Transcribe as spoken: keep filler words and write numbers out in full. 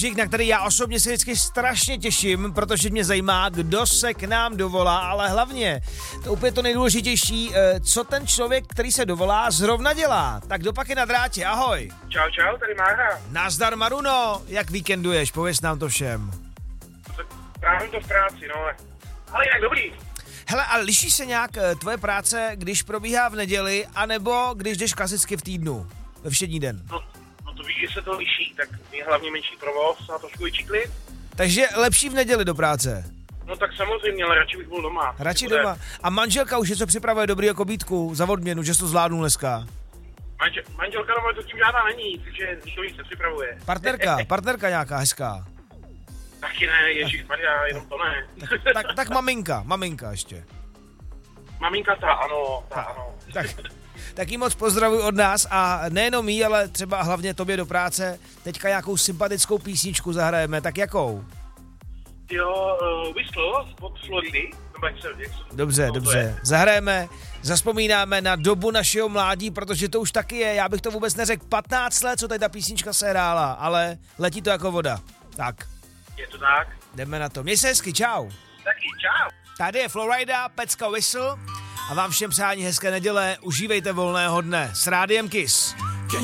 Na který já osobně se vždycky strašně těším, protože mě zajímá, kdo se k nám dovolá, ale hlavně, to úplně to nejdůležitější, co ten člověk, který se dovolá, zrovna dělá. Tak kdo pak je na drátě, ahoj. Čau, čau, tady Mára. Nazdar Maruno, jak víkenduješ, pověz nám to všem. Právě to v práci, no, ale jinak dobrý. Hele, a liší se nějak tvoje práce, když probíhá v neděli, anebo když jdeš klasicky v týdnu, ve všední den? No, no to víš, že se to liší, tak je hlavně menší provoz a trošku větší klid. Takže lepší v neděli do práce. No tak samozřejmě, ale radši bych byl doma. Radši doma. A manželka už něco připravuje dobrýho kobítku za odměnu, že jsi to zvládnul dneska. Manžel, manželka doma to tím žádná není, takže to nic nepřipravuje. Partnerka, partnerka nějaká hezká. Taky ne, ježišmarja, jenom to ne. Tak, tak, tak maminka, maminka ještě. Maminka ta, ano, ta, ano. Tak, tak jí moc pozdravuj od nás a nejenom jí, ale třeba hlavně tobě do práce. Teďka nějakou sympatickou písničku zahrajeme, tak jakou? Jo, uh, Whistle od Floridy. Dobře, dobře. Zahrajeme, zaspomínáme na dobu našeho mládí, protože to už taky je, já bych to vůbec neřekl, patnáct let, co tady ta písnička se hrála, ale letí to jako voda. Tak. Je to tak. Jdeme na to. Měj se hezky, čau. Taky, čau. Tady je Florida, pecka Whistle a vám všem přání hezké neděle, užívejte volného dne s Rádiem Kiss.